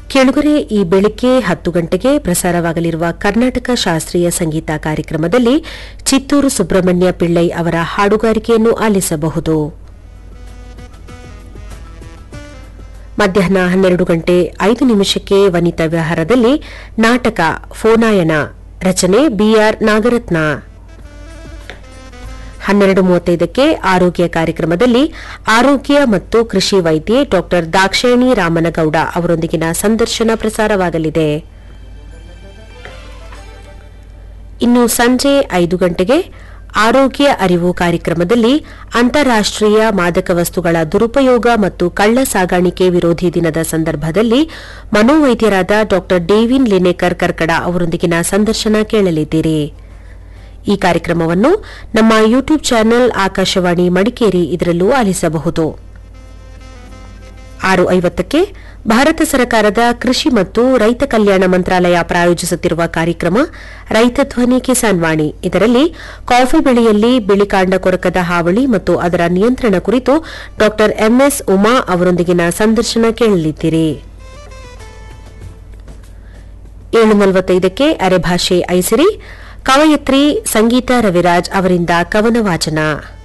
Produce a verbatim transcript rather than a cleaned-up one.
ಕೆಳಗರೆ ಈ ಬೆಳಿಗ್ಗೆ ಹತ್ತು ಗಂಟೆಗೆ ಪ್ರಸಾರವಾಗಲಿರುವ ಕರ್ನಾಟಕ ಶಾಸ್ತ್ರೀಯ ಸಂಗೀತ ಕಾರ್ಯಕ್ರಮದಲ್ಲಿ ಚಿತ್ತೂರು ಸುಬ್ರಹ್ಮಣ್ಯ ಪಿಳ್ಳೈ ಅವರ ಹಾಡುಗಾರಿಕೆಯನ್ನು ಆಲಿಸಬಹುದು. ಮಧ್ಯಾಹ್ನ ಹನ್ನೆರಡು ಗಂಟೆ ಐದು ನಿಮಿಷಕ್ಕೆ ವನಿತಾ ವ್ಯವಹಾರದಲ್ಲಿ ನಾಟಕ ಫೋನಾಯನ ರಚನೆ ಬಿಆರ್ ನಾಗರತ್ನ. ಹನ್ನೆರಡು ಮೂವತ್ತೈದಕ್ಕೆ ಆರೋಗ್ಯ ಕಾರ್ಯಕ್ರಮದಲ್ಲಿ ಆರೋಗ್ಯ ಮತ್ತು ಕೃಷಿ ವೈದ್ಯೆ ಡಾ ದಾಕ್ಷಾಯಿಣಿ ರಾಮನಗೌಡ ಅವರೊಂದಿಗಿನ ಸಂದರ್ಶನ ಪ್ರಸಾರವಾಗಲಿದೆ. ಇನ್ನು ಸಂಜೆ ಐದು ಗಂಟೆಗೆ ಆರೋಗ್ಯ ಅರಿವು ಕಾರ್ಯಕ್ರಮದಲ್ಲಿ ಅಂತಾರಾಷ್ಟೀಯ ಮಾದಕ ವಸ್ತುಗಳ ದುರುಪಯೋಗ ಮತ್ತು ಕಳ್ಳ ಸಾಗಾಣಿಕೆ ವಿರೋಧಿ ದಿನದ ಸಂದರ್ಭದಲ್ಲಿ ಮನೋವೈದ್ಯರಾದ ಡಾ ಡೇವಿನ್ ಲಿನೇಕರ್ ಕರ್ಕಡ ಅವರೊಂದಿಗಿನ ಸಂದರ್ಶನ ಕೇಳಲಿದ್ದೀರಿ. ಈ ಕಾರ್ಯಕ್ರಮವನ್ನು ನಮ್ಮ ಯೂಟ್ಯೂಬ್ ಚಾನೆಲ್ ಆಕಾಶವಾಣಿ ಮಡಿಕೇರಿ ಇದರಲ್ಲೂ ಆಲಿಸಬಹುದು. ಆರು ಐವತ್ತಕ್ಕೆ ಭಾರತ ಸರ್ಕಾರದ ಕೃಷಿ ಮತ್ತು ರೈತ ಕಲ್ಯಾಣ ಮಂತ್ರಾಲಯ ಪ್ರಾಯೋಜಿಸುತ್ತಿರುವ ಕಾರ್ಯಕ್ರಮ ರೈತ ಧ್ವನಿ ಕಿಸಾನ್ ವಾಣಿ. ಇದರಲ್ಲಿ ಕಾಫಿ ಬೆಳೆಯಲ್ಲಿ ಬಿಳಿಕಾಂಡ ಕೊರಕದ ಹಾವಳಿ ಮತ್ತು ಅದರ ನಿಯಂತ್ರಣ ಕುರಿತು ಡಾ ಎಂಎಸ್ ಉಮಾ ಅವರೊಂದಿಗಿನ ಸಂದರ್ಶನ ಕೇಳಲಿದ್ದೀರಿ. ಏಳು ನಲವತ್ತೈದಕ್ಕೆ ಅರೆಭಾಷೆ ಐಸಿರಿ ಕವಯತ್ರಿ ಸಂಗೀತ ರವಿರಾಜ್ ಅವರಿಂದ ಕವನ ವಾಚನ.